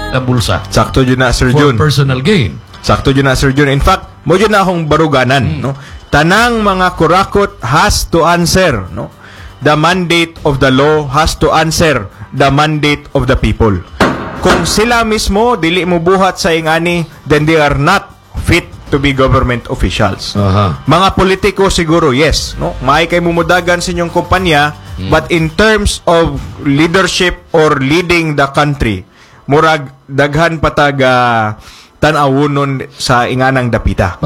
bulsa Sakto yun na, Sir for Jun. personal gain. Sakto yun na, Sir Jun. In fact, mo yun na akong baruganan, no? Tanang mga kurakot has to answer, no? The mandate of the law has to answer the mandate of the people. Kung sila mismo dili mo buhat sa ingani, then they are not fit to be government officials. Mga politiko siguro, yes, no? Maay kay mumudagan sa inyong kumpanya, but in terms of leadership or leading the country, murag daghan patag tanawunon sa inganang dapita.